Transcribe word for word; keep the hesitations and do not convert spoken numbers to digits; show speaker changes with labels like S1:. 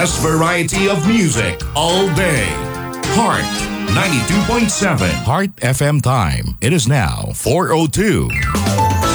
S1: best variety of music all day. Heart ninety-two point seven. Heart F M time. It is now four oh two.